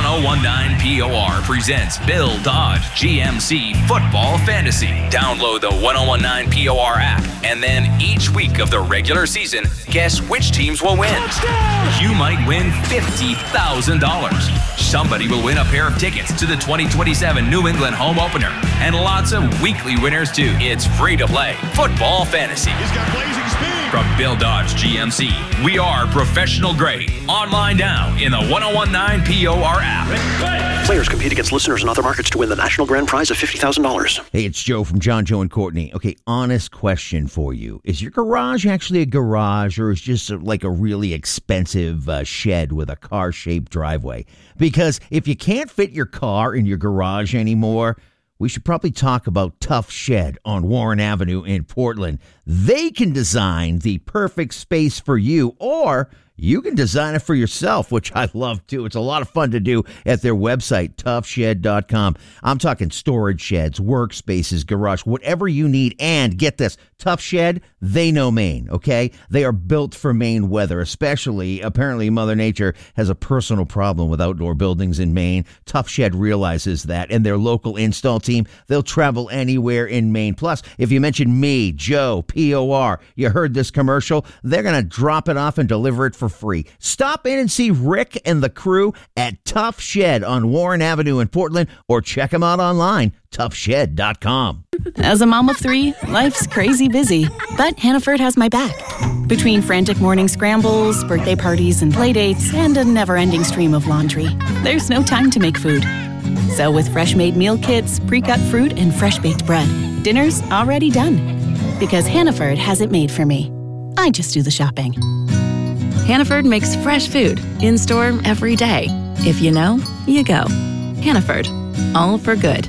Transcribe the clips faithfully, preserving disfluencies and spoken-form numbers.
oh one nine P O R presents Bill Dodge G M C Football Fantasy. Download the one oh one nine P O R app, and then each week of the regular season, guess which teams will win. Touchdown! You might win fifty thousand dollars. Somebody will win a pair of tickets to the twenty twenty-seven New England home opener, and lots of weekly winners too. It's free to play Football Fantasy. He's got blazing speed. From Bill Dodge G M C, we are professional grade. Online now in the one oh one nine P O R app. Players compete against listeners in other markets to win the national grand prize of fifty thousand dollars. Hey, it's Joe from John, Joe, and Courtney. Okay, honest question for you. Is your garage actually a garage, or is it just like a really expensive uh, shed with a car-shaped driveway? Because if you can't fit your car in your garage anymore, we should probably talk about Tough Shed on Warren Avenue in Portland. They can design the perfect space for you, or you can design it for yourself, which I love too. It's a lot of fun to do at their website, tough shed dot com. I'm talking storage sheds, workspaces, garage, whatever you need. And get this, Tough Shed, they know Maine, okay? They are built for Maine weather, especially, apparently Mother Nature has a personal problem with outdoor buildings in Maine. Tough Shed realizes that, and their local install team, they'll travel anywhere in Maine. Plus, if you mention me, Joe, P O R, you heard this commercial, they're going to drop it off and deliver it for free. Stop in and see Rick and the crew at Tough Shed on Warren Avenue in Portland, or check them out online, tough shed dot com. As a mom of three, life's crazy busy, but Hannaford has my back. Between frantic morning scrambles, birthday parties, and playdates, and a never-ending stream of laundry, there's no time to make food. So with fresh-made meal kits, pre-cut fruit, and fresh-baked bread, dinner's already done. Because Hannaford has it made for me. I just do the shopping. Hannaford makes fresh food in-store every day. If you know, you go. Hannaford, all for good.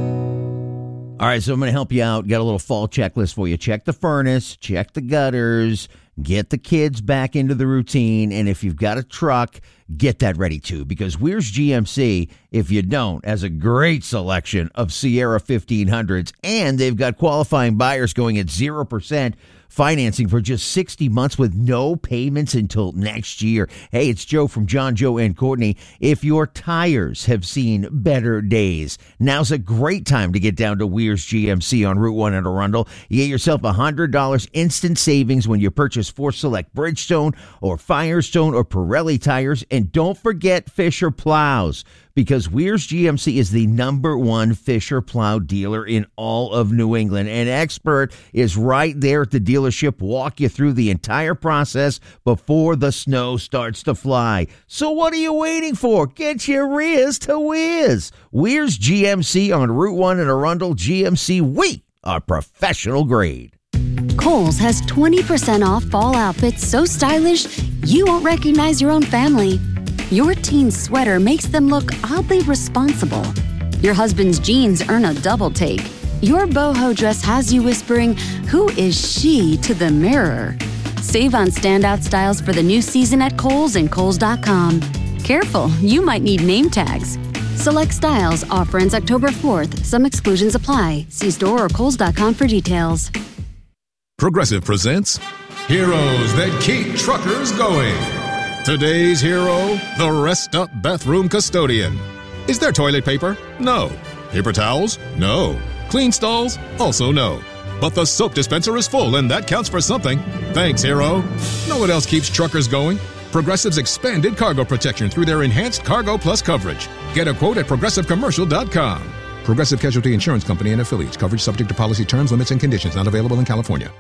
All right, so I'm going to help you out. Got a little fall checklist for you. Check the furnace, check the gutters, get the kids back into the routine, and if you've got a truck, get that ready too, because Weir's G M C, if you don't, has a great selection of Sierra fifteen hundreds, and they've got qualifying buyers going at zero percent financing for just sixty months with no payments until next year. Hey, it's Joe from John, Joe, and Courtney. If your tires have seen better days, now's a great time to get down to Weir's G M C on Route one in Arundel. You get yourself one hundred dollars instant savings when you purchase four select Bridgestone or Firestone or Pirelli tires. And don't forget Fisher plows, because Weir's G M C is the number one Fisher plow dealer in all of New England. An expert is right there at the dealership, walk you through the entire process before the snow starts to fly. So what are you waiting for? Get your rears to Whiz. Weir's G M C on Route one in Arundel. G M C, we are professional grade. Kohl's has twenty percent off fall outfits so stylish you won't recognize your own family. Your teen's sweater makes them look oddly responsible. Your husband's jeans earn a double take. Your boho dress has you whispering, "Who is she?" to the mirror. Save on standout styles for the new season at Kohl's and Kohl's dot com. Careful, you might need name tags. Select styles, offer ends October fourth. Some exclusions apply. See store or Kohl's dot com for details. Progressive presents Heroes That Keep Truckers Going. Today's hero, the Rest Up Bathroom Custodian. Is there toilet paper? No. Paper towels? No. Clean stalls? Also no. But the soap dispenser is full, and that counts for something. Thanks, hero. Know what else keeps truckers going? Progressive's expanded cargo protection through their enhanced Cargo Plus coverage. Get a quote at progressive commercial dot com. Progressive Casualty Insurance Company and affiliates. Coverage subject to policy terms, limits, and conditions. Not available in California.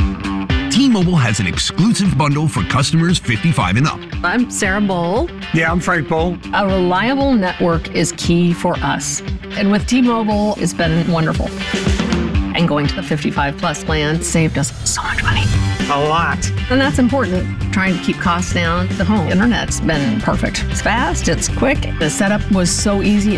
T-Mobile has an exclusive bundle for customers fifty-five and up. I'm Sarah Bowl. Yeah, I'm Frank Bowl. A reliable network is key for us. And with T-Mobile, it's been wonderful. And going to the fifty-five plus plan saved us so much money. A lot. And that's important. Trying to keep costs down. The home internet's been perfect. It's fast, it's quick. The setup was so easy.